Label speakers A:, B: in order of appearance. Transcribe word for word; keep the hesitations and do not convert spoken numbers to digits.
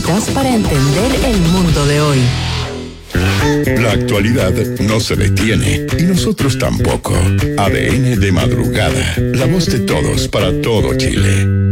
A: necesitas para entender el mundo de hoy.
B: La actualidad no se detiene y nosotros tampoco. A D N de madrugada, la voz de todos para todo Chile.